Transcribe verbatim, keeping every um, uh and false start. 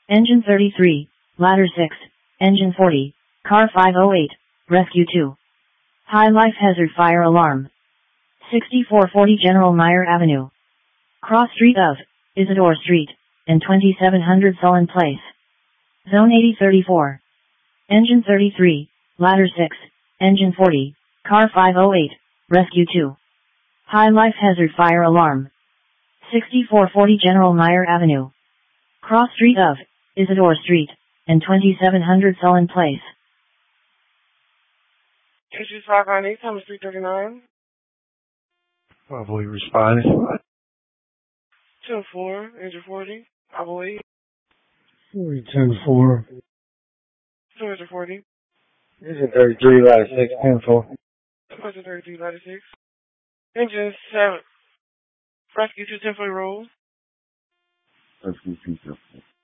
Engine thirty-three, Ladder six, Engine forty, Car five oh eight, Rescue two. High life hazard fire alarm. sixty-four forty General Meyer Avenue. Cross street of Isidore Street, and twenty-seven hundred Sullen Place. Zone eighty thirty-four. Engine thirty-three, Ladder six, Engine forty, Car five oh eight, Rescue two. High life hazard fire alarm. sixty-four forty General Meyer Avenue. Cross street of Isidore Street, and twenty-seven hundred Sullen Place. Issues five nine eight, Thomas three thirty-nine. Probably responding. ten four, Engine forty, five oh eight. ten four. Engine forty. Engine thirty-three, ladder six, ten four. Engine thirty-three, ladder six. Engine seven. Rescue two, ten forty roll. Rescue two, ten four.